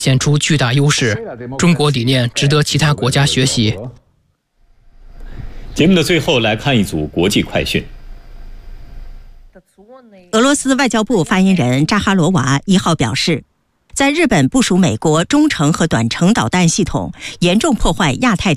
显出巨大优势。中国理念值得其他国家学习。 节目的最后来看一组国际快讯。 俄罗斯外交部发言人扎哈罗娃1号表示，在日本部署美国中程和短程导弹系统，严重破坏亚太地